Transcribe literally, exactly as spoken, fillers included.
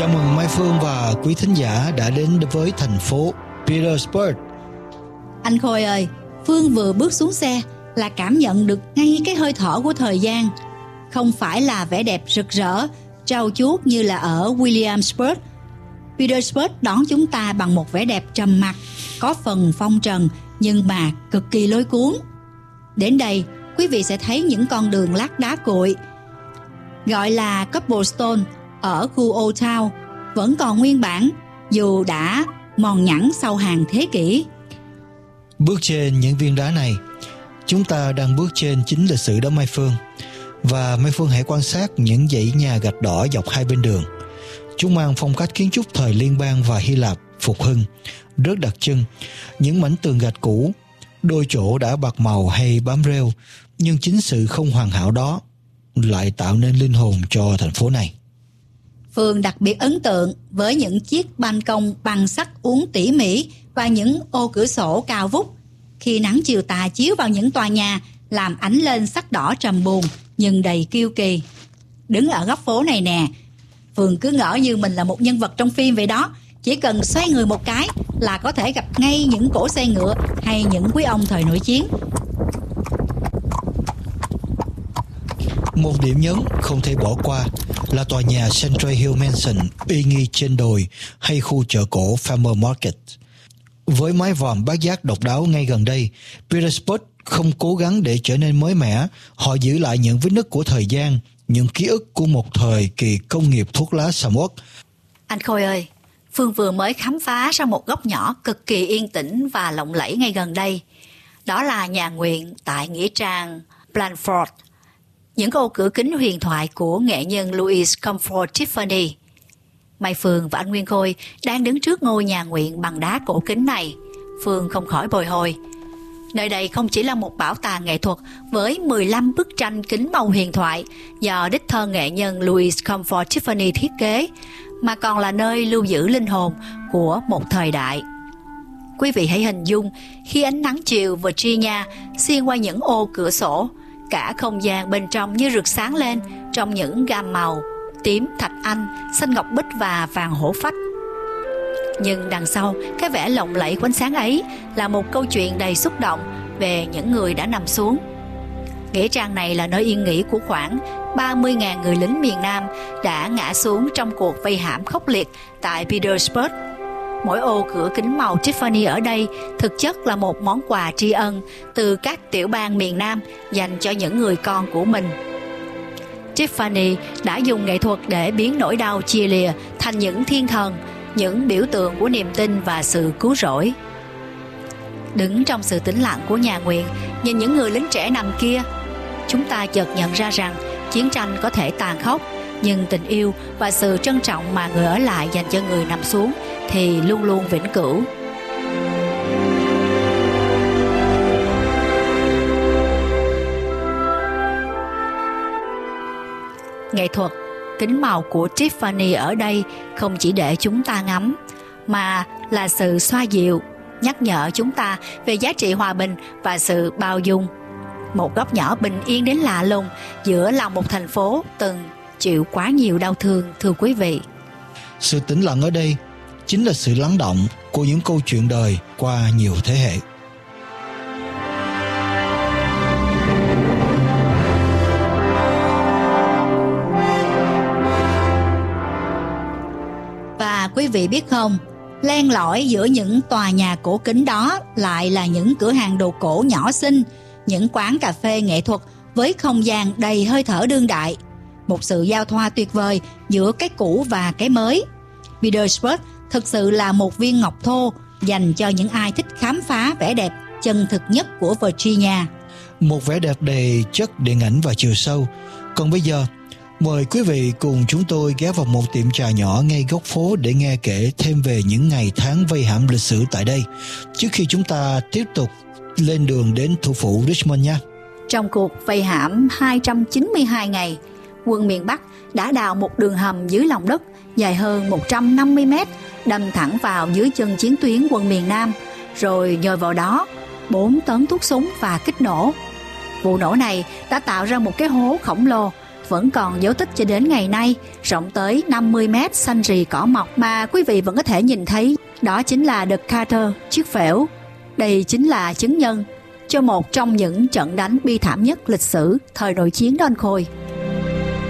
Chào mừng Mai Phương và quý thính giả đã đến với thành phố Petersburg. Anh Khôi ơi, Phương vừa bước xuống xe là cảm nhận được ngay cái hơi thở của thời gian. Không phải là vẻ đẹp rực rỡ, trau chuốt như là ở Williamsburg. Petersburg đón chúng ta bằng một vẻ đẹp trầm mặc, có phần phong trần nhưng mà cực kỳ lôi cuốn. Đến đây, quý vị sẽ thấy những con đường lát đá cuội, gọi là cobblestone, ở khu Old Town vẫn còn nguyên bản dù đã mòn nhẵn sau hàng thế kỷ. Bước trên những viên đá này, chúng ta đang bước trên chính lịch sử đó Mai Phương. Và Mai Phương hãy quan sát những dãy nhà gạch đỏ dọc hai bên đường. Chúng mang phong cách kiến trúc thời Liên bang và Hy Lạp phục hưng, rất đặc trưng. Những mảnh tường gạch cũ, đôi chỗ đã bạc màu hay bám rêu, nhưng chính sự không hoàn hảo đó lại tạo nên linh hồn cho thành phố này. Phương đặc biệt ấn tượng với những chiếc ban công bằng sắt uốn tỉ mỉ và những ô cửa sổ cao vút. Khi nắng chiều tà chiếu vào những tòa nhà, làm ánh lên sắc đỏ trầm buồn nhưng đầy kiêu kỳ. Đứng ở góc phố này nè, Phương cứ ngỡ như mình là một nhân vật trong phim vậy đó. Chỉ cần xoay người một cái là có thể gặp ngay những cỗ xe ngựa hay những quý ông thời nội chiến. Một điểm nhấn không thể bỏ qua là tòa nhà Central Hill Mansion uy nghi trên đồi hay khu chợ cổ Farmer Market. Với mái vòm bát giác độc đáo ngay gần đây, Petersburg không cố gắng để trở nên mới mẻ. Họ giữ lại những vết nứt của thời gian, những ký ức của một thời kỳ công nghiệp thuốc lá sầm uất. Anh Khôi ơi, Phương vừa mới khám phá ra một góc nhỏ cực kỳ yên tĩnh và lộng lẫy ngay gần đây. Đó là nhà nguyện tại nghĩa trang Blandford. Những ô cửa kính huyền thoại của nghệ nhân Louis Comfort Tiffany. Mai Phương và anh Nguyên Khôi đang đứng trước ngôi nhà nguyện bằng đá cổ kính này. Phương không khỏi bồi hồi. Nơi đây không chỉ là một bảo tàng nghệ thuật với mười lăm bức tranh kính màu huyền thoại do đích thân nghệ nhân Louis Comfort Tiffany thiết kế, mà còn là nơi lưu giữ linh hồn của một thời đại. Quý vị hãy hình dung khi ánh nắng chiều Virginia xuyên qua những ô cửa sổ, cả không gian bên trong như rực sáng lên trong những gam màu tím, thạch anh, xanh ngọc bích và vàng hổ phách. Nhưng đằng sau cái vẻ lộng lẫy của ánh sáng ấy là một câu chuyện đầy xúc động về những người đã nằm xuống. Nghĩa trang này là nơi yên nghỉ của khoảng ba mươi nghìn người lính miền Nam đã ngã xuống trong cuộc vây hãm khốc liệt tại Petersburg. Mỗi ô cửa kính màu Tiffany ở đây thực chất là một món quà tri ân từ các tiểu bang miền Nam dành cho những người con của mình. Tiffany đã dùng nghệ thuật để biến nỗi đau chia lìa thành những thiên thần, những biểu tượng của niềm tin và sự cứu rỗi. Đứng trong sự tĩnh lặng của nhà nguyện, nhìn những người lính trẻ nằm kia, chúng ta chợt nhận ra rằng chiến tranh có thể tàn khốc, nhưng tình yêu và sự trân trọng mà người ở lại dành cho người nằm xuống thì luôn luôn vĩnh cửu. Nghệ thuật kính màu của Tiffany ở đây không chỉ để chúng ta ngắm, mà là sự xoa dịu, nhắc nhở chúng ta về giá trị hòa bình và sự bao dung. Một góc nhỏ bình yên đến lạ lùng giữa lòng một thành phố từng chịu quá nhiều đau thương, thưa quý vị. Sự tĩnh lặng ở đây chính là sự lắng động của những câu chuyện đời qua nhiều thế hệ. Và quý vị biết không, len lỏi giữa những tòa nhà cổ kính đó lại là những cửa hàng đồ cổ nhỏ xinh, những quán cà phê nghệ thuật với không gian đầy hơi thở đương đại. Một sự giao thoa tuyệt vời giữa cái cũ và cái mới. Petersburg thực sự là một viên ngọc thô dành cho những ai thích khám phá vẻ đẹp chân thực nhất của Virginia. Một vẻ đẹp đầy chất điện ảnh và chiều sâu. Còn bây giờ, mời quý vị cùng chúng tôi ghé vào một tiệm trà nhỏ ngay góc phố để nghe kể thêm về những ngày tháng vây hãm lịch sử tại đây, trước khi chúng ta tiếp tục lên đường đến thủ phủ Richmond nha. Trong cuộc vây hãm hai trăm chín mươi hai ngày, quân miền Bắc đã đào một đường hầm dưới lòng đất dài hơn một trăm năm mươi mét, đâm thẳng vào dưới chân chiến tuyến quân miền Nam, rồi nhồi vào đó bốn tấn thuốc súng và kích nổ. Vụ nổ này đã tạo ra một cái hố khổng lồ vẫn còn dấu tích cho đến ngày nay, rộng tới năm mươi mét, xanh rì cỏ mọc mà quý vị vẫn có thể nhìn thấy. Đó chính là The Carter, chiếc phễu. Đây chính là chứng nhân cho một trong những trận đánh bi thảm nhất lịch sử thời nội chiến đó anh Khôi.